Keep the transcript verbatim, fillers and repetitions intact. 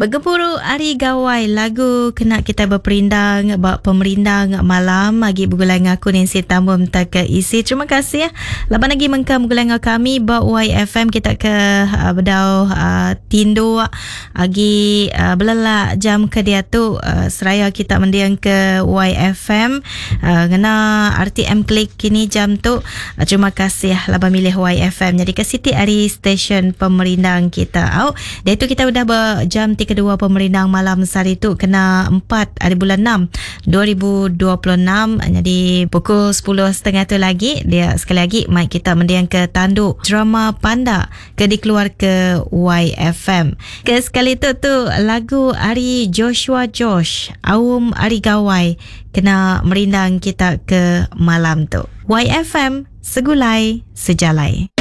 Bergemburu Hari Gawai, lagu kena kita berperindang bak pemerindang malam agi bergulang aku Nancy Tambum tak ke isi. Terima kasih ya. Laban lagi mengkam bergulang kami bak Y F M kita ke uh, bedau uh, tindu agi uh, belelak jam ke dia tu uh, seraya kita mendiang ke Y F M uh, ngena R T M klik kini jam tu. Uh, terima kasih ya laban milih Y F M. Jadi ke Siti Ari stesen pemerindang kita. Au, dia tu kita udah berjam kedua pemerindang malam sehari tu kena empat hari bulan enam dua ribu dua puluh enam. Jadi pukul sepuluh tiga puluh tu lagi dia sekali lagi mic kita mendiang ke tanduk drama Panda ke dikeluar ke Y F M. Ke sekali tu tu lagu Ari Joshua Josh Aum Ari Gawai kena merindang kita ke malam tu. Y F M segulai sejalai.